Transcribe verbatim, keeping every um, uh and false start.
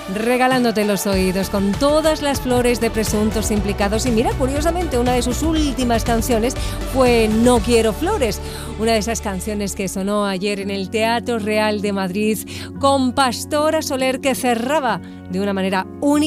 regalándote los oídos con todas las flores de presuntos implicados. Y mira, curiosamente, una de sus últimas canciones fue No quiero flores, una de esas canciones que sonó ayer en el Teatro Real de Madrid con Pastora Soler, que cerraba de una manera única